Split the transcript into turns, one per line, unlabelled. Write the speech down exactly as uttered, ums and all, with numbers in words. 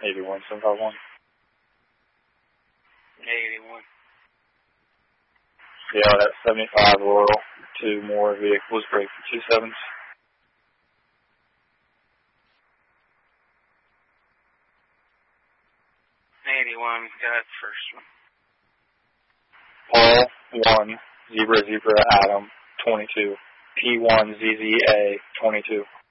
eighty-one, seven five one.
eighty-one.
Yeah, that's seventy-five Laurel. Two more vehicles, break for two sevens.
eighty-one, got first one.
Paul, one, Zebra, Zebra, Adam, twenty-two. P one, Z Z A, twenty-two.